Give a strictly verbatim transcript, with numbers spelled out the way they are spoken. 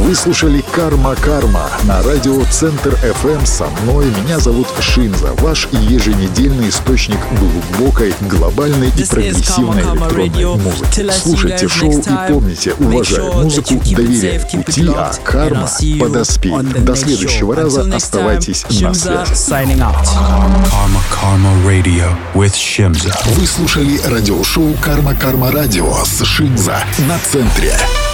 Вы слушали «Карма Карма» на радио Центр эф эм. Со мной, меня зовут Шинза, ваш еженедельный источник глубокой, глобальной и прогрессивной электронной музыки. Слушайте шоу и помните, уважай музыку, доверяй пути, а карма подоспеет. До следующего раза оставайтесь на связи. Karma Karma Radio with Shimza. Вы слушали радиошоу «Карма Карма Радио» с Шинза на Центре.